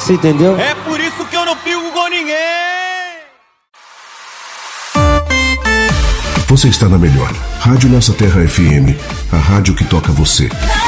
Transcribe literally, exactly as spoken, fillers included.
Você entendeu? É por isso que eu não brigo com ninguém. Você está na melhor. Rádio Nossa Terra F M. A rádio que toca você.